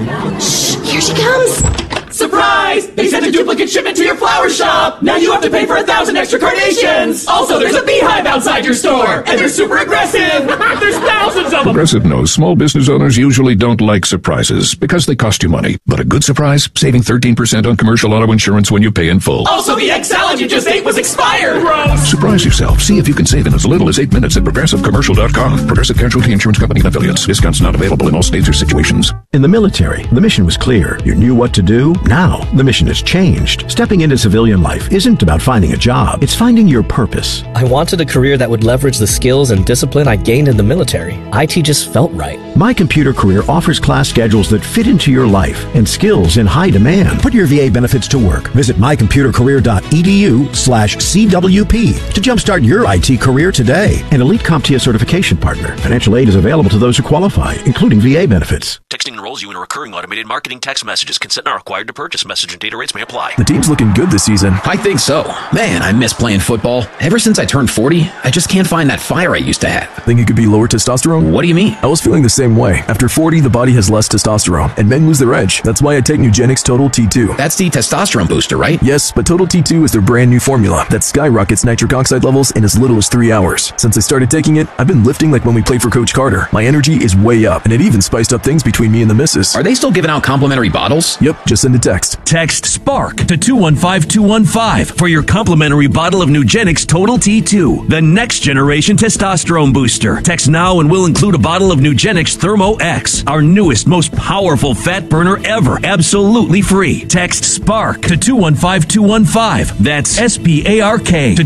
Shh, here she comes. Surprise! They sent a duplicate shipment to your flower shop! Now you have to pay for 1,000 extra carnations! Also, there's a beehive outside your store! And they're super aggressive! There's thousands of them! Progressive knows small business owners usually don't like surprises because they cost you money. But a good surprise? Saving 13% on commercial auto insurance when you pay in full. Also, the egg salad you just ate was expired! Gross! Surprise yourself. See if you can save in as little as 8 minutes at ProgressiveCommercial.com. Progressive Casualty Insurance Company and affiliates. Discounts not available in all states or situations. In the military, the mission was clear. You knew what to do. Now, the mission has changed. Stepping into civilian life isn't about finding a job. It's finding your purpose. I wanted a career that would leverage the skills and discipline I gained in the military. IT just felt right. My Computer Career offers class schedules that fit into your life and skills in high demand. Put your VA benefits to work. Visit mycomputercareer.edu/CWP to jumpstart your IT career today. An elite CompTIA certification partner. Financial aid is available to those who qualify, including VA benefits. Texting enrolls you in a recurring automated marketing text messages. Consent not required to purchase. Message and data rates may apply. The team's looking good this season. I think so. Man, I miss playing football. Ever since I turned 40, I just can't find that fire I used to have. Think it could be lower testosterone? What do you mean? I was feeling the same way. After 40, the body has less testosterone, and men lose their edge. That's why I take Nugenix Total T2. That's the testosterone booster, right? Yes, but Total T2 is their brand new formula that skyrockets nitric oxide levels in as little as 3 hours. Since I started taking it, I've been lifting like when we played for Coach Carter. My energy is way up, and it even spiced up things between me and the missus. Are they still giving out complimentary bottles? Yep, just send a text. Text SPARK to 215215 for your complimentary bottle of Nugenix Total T2, the next generation testosterone booster. Text now and we'll include a bottle of Nugenix Thermo X, our newest, most powerful fat burner ever, absolutely free. Text SPARK to 215215. That's SPARK to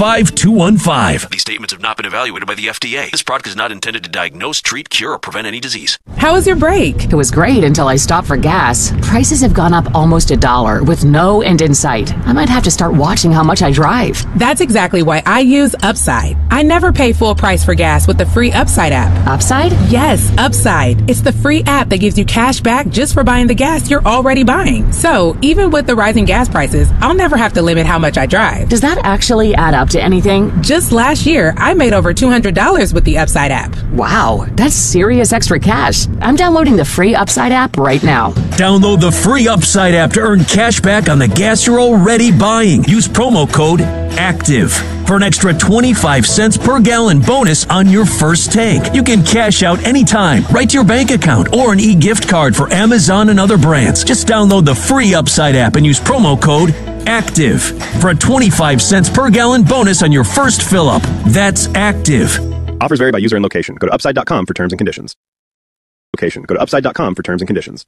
215215. These statements have not been evaluated by the FDA. This product is not intended to diagnose, treat, cure, or prevent any disease. How was your break? It was great until I stopped for gas. Prices have gone up almost $1 with no end in sight. I might have to start watching how much I drive. That's exactly why I use Upside. I never pay full price for gas with the free Upside app. Upside? Yes, Upside. It's the free app that gives you cash back just for buying the gas you're already buying. So, even with the rising gas prices, I'll never have to limit how much I drive. Does that actually add up to anything? Just last year, I made over $200 with the Upside app. Wow, that's serious extra cash. I'm downloading the free Upside app right now. Download the free Upside app to earn cash back on the gas you're already buying. Use promo code ACTIVE for an extra 25 cents per gallon bonus on your first tank. You can cash out anytime, right to your bank account, or an e-gift card for Amazon and other brands. Just download the free Upside app and use promo code ACTIVE for a 25 cents per gallon bonus on your first fill-up. That's ACTIVE. Offers vary by user and location. Go to upside.com for terms and conditions. Location. Go to upside.com for terms and conditions.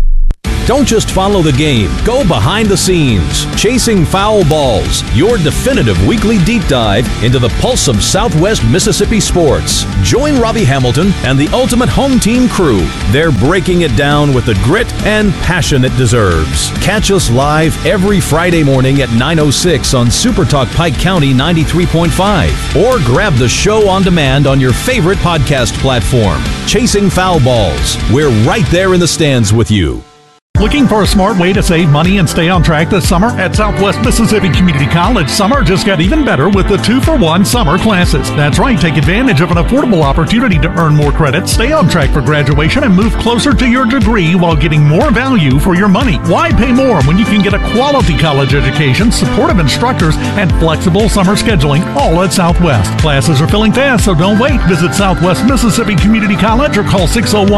Don't just follow the game. Go behind the scenes. Chasing Foul Balls, your definitive weekly deep dive into the pulse of Southwest Mississippi sports. Join Robbie Hamilton and the Ultimate Home Team crew. They're breaking it down with the grit and passion it deserves. Catch us live every Friday morning at 9:06 on Super Talk Pike County 93.5. Or grab the show on demand on your favorite podcast platform. Chasing Foul Balls. We're right there in the stands with you. Looking for a smart way to save money and stay on track this summer? At Southwest Mississippi Community College, summer just got even better with the 2-for-1 summer classes. That's right, take advantage of an affordable opportunity to earn more credit, stay on track for graduation, and move closer to your degree while getting more value for your money. Why pay more when you can get a quality college education, supportive instructors, and flexible summer scheduling, all at Southwest? Classes are filling fast, so don't wait. Visit Southwest Mississippi Community College or call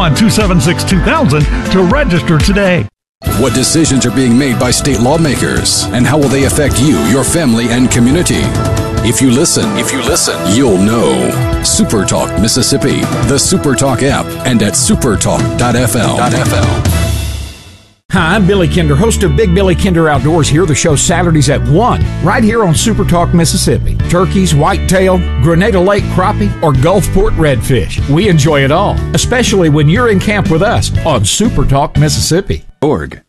601-276-2000 to register today. What decisions are being made by state lawmakers, and how will they affect you, your family, and community? If you listen, you'll know. Super Talk Mississippi, the Super Talk app, and at supertalk.fl. Hi, I'm Billy Kinder, host of Big Billy Kinder Outdoors here. The show Saturdays at 1, right here on Super Talk Mississippi. Turkeys, whitetail, Grenada Lake crappie, or Gulfport redfish. We enjoy it all, especially when you're in camp with us on Super Talk Mississippi. Org.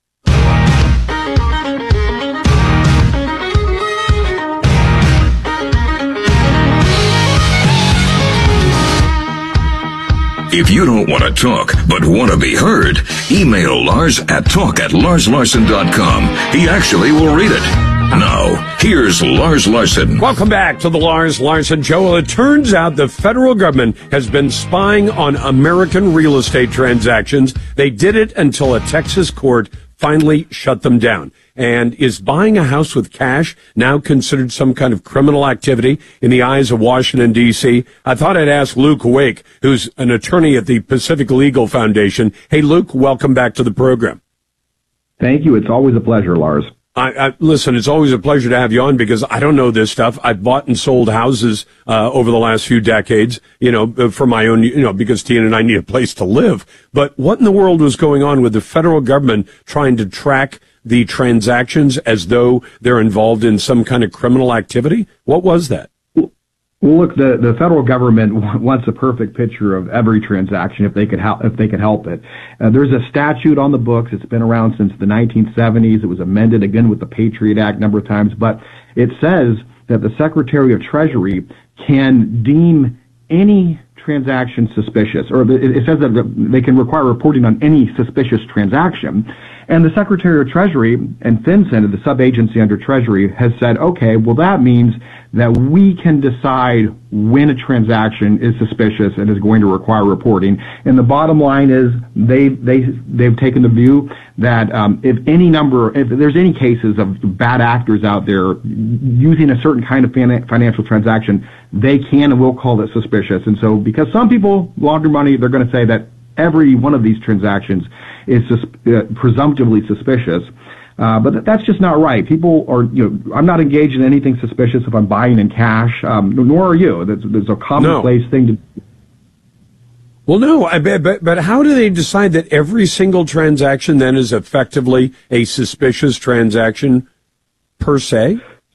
If you don't want to talk, but want to be heard, email Lars at talk@larslarson.com. He actually will read it. Now, here's Lars Larson. Welcome back to the Lars Larson Show. Well, it turns out the federal government has been spying on American real estate transactions. They did it until a Texas court finally shut them down. And is buying a house with cash now considered some kind of criminal activity in the eyes of Washington, D.C.? I thought I'd ask Luke Wake, who's an attorney at the Pacific Legal Foundation. Hey, Luke, welcome back to the program. Thank you. It's always a pleasure, Lars. Listen, it's always a pleasure to have you on because I don't know this stuff. I've bought and sold houses over the last few decades, for my own, because Tina and I need a place to live. But what in the world was going on with the federal government trying to track the transactions as though they're involved in some kind of criminal activity? What was that? Well, look, the federal government wants a perfect picture of every transaction if they could help it. There's a statute on the books. It's been around since the 1970s. It was amended again with the Patriot Act a number of times, but it says that the Secretary of Treasury can deem any transaction suspicious, or it says that they can require reporting on any suspicious transaction. And the Secretary of Treasury and FinCEN, the sub-agency under Treasury, has said, okay, well, that means that we can decide when a transaction is suspicious and is going to require reporting. And the bottom line is they've taken the view that if there's any cases of bad actors out there using a certain kind of financial transaction, they can and will call it suspicious. And so because some people launder money, they're going to say that every one of these transactions is presumptively suspicious. But that's just not right. People are, I'm not engaged in anything suspicious if I'm buying in cash, nor are you. There's a commonplace thing to. Well, no, but how do they decide that every single transaction then is effectively a suspicious transaction per se?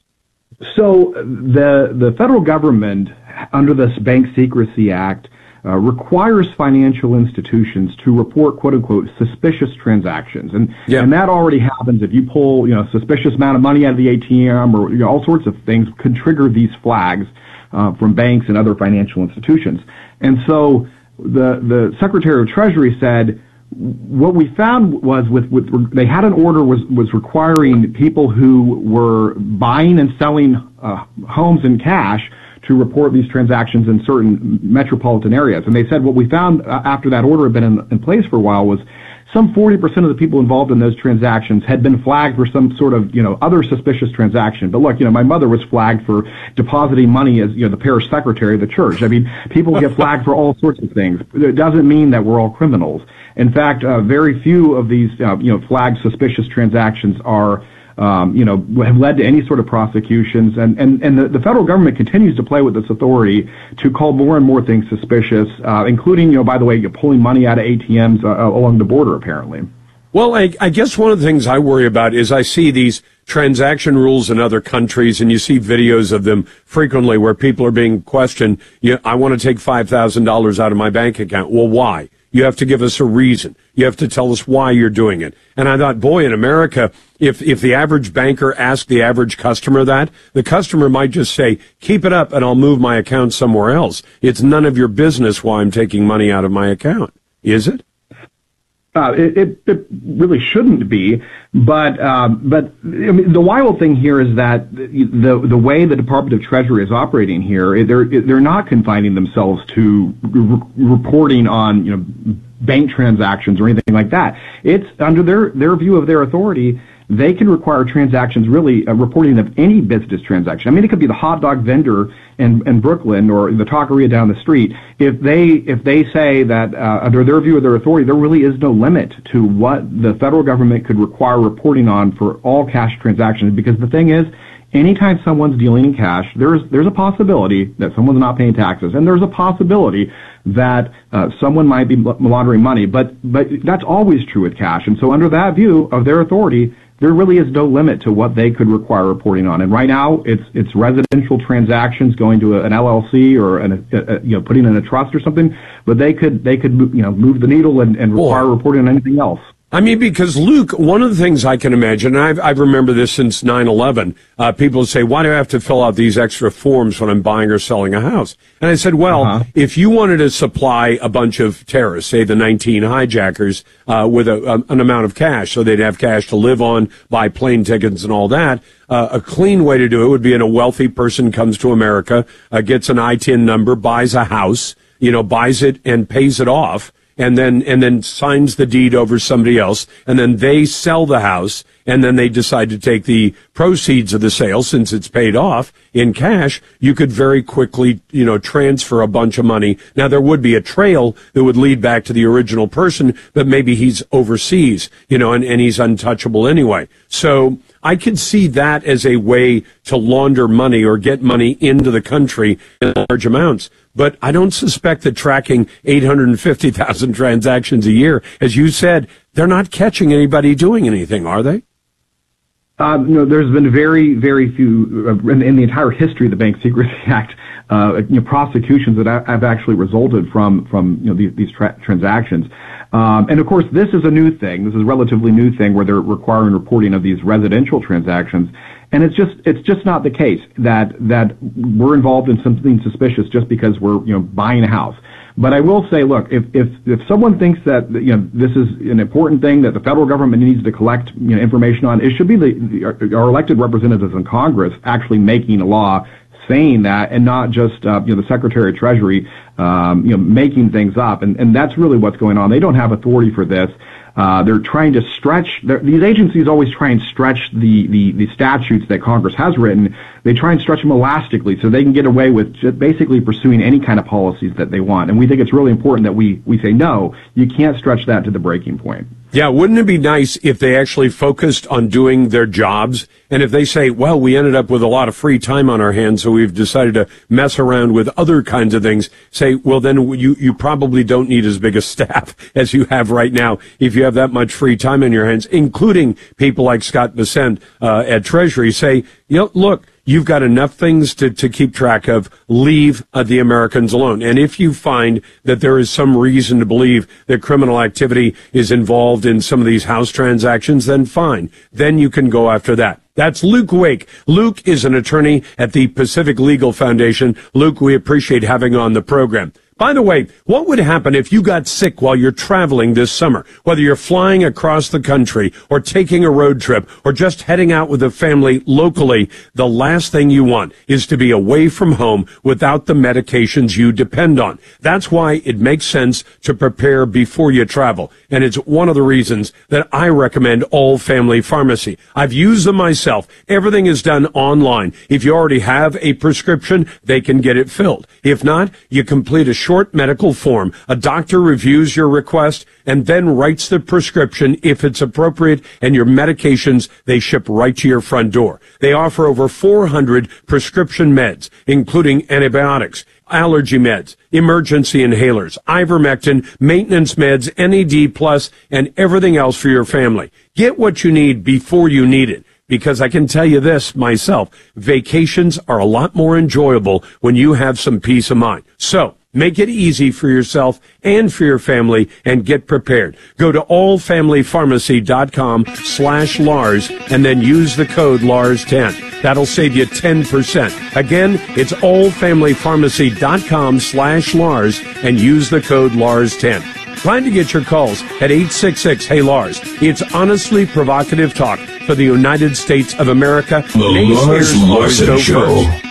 So the federal government, under this Bank Secrecy Act, requires financial institutions to report, quote unquote, suspicious transactions. And that already happens if you pull, suspicious amount of money out of the ATM or, all sorts of things could trigger these flags, from banks and other financial institutions. And so the Secretary of Treasury said, what we found was they had an order was requiring people who were buying and selling, homes in cash to report these transactions in certain metropolitan areas. And they said what we found after that order had been in place for a while was some 40% of the people involved in those transactions had been flagged for some sort of, other suspicious transaction. But look, my mother was flagged for depositing money as, the parish secretary of the church. I mean, people get flagged for all sorts of things. It doesn't mean that we're all criminals. In fact, very few of these, flagged suspicious transactions are have led to any sort of prosecutions. And the federal government continues to play with this authority to call more and more things suspicious, including, by the way, pulling money out of ATMs along the border, apparently. Well, I guess one of the things I worry about is I see these transaction rules in other countries, and you see videos of them frequently where people are being questioned. I want to take $5,000 out of my bank account. Well, why? You have to give us a reason. You have to tell us why you're doing it. And I thought, boy, in America, if the average banker asked the average customer that, the customer might just say, keep it up and I'll move my account somewhere else. It's none of your business why I'm taking money out of my account. Is it? It really shouldn't be, but I mean, the wild thing here is that the way the Department of Treasury is operating here, they're not confining themselves to reporting on bank transactions or anything like that. It's under their view of their authority. They can require transactions, really, reporting of any business transaction. I mean, it could be the hot dog vendor in Brooklyn or the taqueria down the street. If they say that under their view of their authority, there really is no limit to what the federal government could require reporting on for all cash transactions. Because the thing is, anytime someone's dealing in cash, there's a possibility that someone's not paying taxes, and there's a possibility that someone might be laundering money. But that's always true with cash. And so under that view of their authority, there really is no limit to what they could require reporting on. And right now, it's residential transactions going to an LLC or putting in a trust or something. But they could move the needle and require reporting on anything else. I mean, because, Luke, one of the things I can imagine, and I remember this since 9/11, people say, why do I have to fill out these extra forms when I'm buying or selling a house? And I said, well, if you wanted to supply a bunch of terrorists, say the 19 hijackers, with an amount of cash, so they'd have cash to live on, buy plane tickets and all that, a clean way to do it would be a wealthy person comes to America, gets an ITIN number, buys a house, buys it and pays it off, and then signs the deed over somebody else, and then they sell the house, and then they decide to take the proceeds of the sale, since it's paid off in cash. You could very quickly, transfer a bunch of money. Now, there would be a trail that would lead back to the original person, but maybe he's overseas, and he's untouchable anyway. So I could see that as a way to launder money or get money into the country in large amounts. But I don't suspect that tracking 850,000 transactions a year, as you said, they're not catching anybody doing anything, are they? No, there's been very, very few in the entire history of the Bank Secrecy Act. Prosecutions that have actually resulted from these transactions. And of course, this is a new thing. This is a relatively new thing where they're requiring reporting of these residential transactions. And it's just not the case that we're involved in something suspicious just because we're buying a house. But I will say, look, if someone thinks that this is an important thing that the federal government needs to collect information on, it should be our elected representatives in Congress actually making a law saying that, and not just the Secretary of Treasury making things up. And that's really what's going on. They don't have authority for this. They're trying to stretch. These agencies always try and stretch the statutes that Congress has written. They try and stretch them elastically so they can get away with just basically pursuing any kind of policies that they want. And we think it's really important that we say, no, you can't stretch that to the breaking point. Yeah, wouldn't it be nice if they actually focused on doing their jobs? And if they say, well, we ended up with a lot of free time on our hands, so we've decided to mess around with other kinds of things, say, well, then you probably don't need as big a staff as you have right now if you have that much free time in your hands, including people like Scott Bessent at Treasury say, look, you've got enough things to keep track of. Leave the Americans alone. And if you find that there is some reason to believe that criminal activity is involved in some of these house transactions, then fine. Then you can go after that. That's Luke Wake. Luke is an attorney at the Pacific Legal Foundation. Luke, we appreciate having on the program. By the way, what would happen if you got sick while you're traveling this summer? Whether you're flying across the country or taking a road trip or just heading out with a family locally, the last thing you want is to be away from home without the medications you depend on. That's why it makes sense to prepare before you travel. And it's one of the reasons that I recommend All Family Pharmacy. I've used them myself. Everything is done online. If you already have a prescription, they can get it filled. If not, you complete a short medical form. A doctor reviews your request and then writes the prescription if it's appropriate, and your medications, they ship right to your front door. They offer over 400 prescription meds, including antibiotics, allergy meds, emergency inhalers, ivermectin, maintenance meds, NAD+, and everything else for your family. Get what you need before you need it. Because I can tell you this myself, vacations are a lot more enjoyable when you have some peace of mind. So, make it easy for yourself and for your family and get prepared. Go to allfamilypharmacy.com/Lars and then use the code LARS10. That'll save you 10%. Again, it's allfamilypharmacy.com/Lars and use the code LARS10. Glad to get your calls at 866-HEY-LARS. It's honestly provocative talk for the United States of America. The Lars Larson Show.